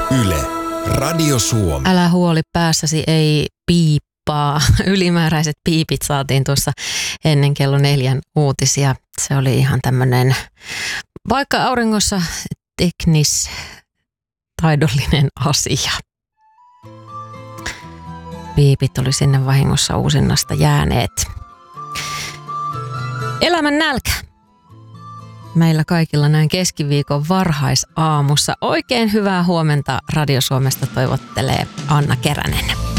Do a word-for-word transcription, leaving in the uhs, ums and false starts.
Yle, Radio Suomi. Älä huoli, päässäsi ei piippaa. Ylimääräiset piipit saatiin tuossa ennen kello neljän uutisia. Se oli ihan tämmöinen, vaikka auringossa teknis taidollinen asia. Piipit oli sinne vahingossa uusinnasta jääneet. Elämän nälkä. Meillä kaikilla näin keskiviikon varhaisaamussa. Oikein hyvää huomenta Radio Suomesta toivottelee Anna Keränen.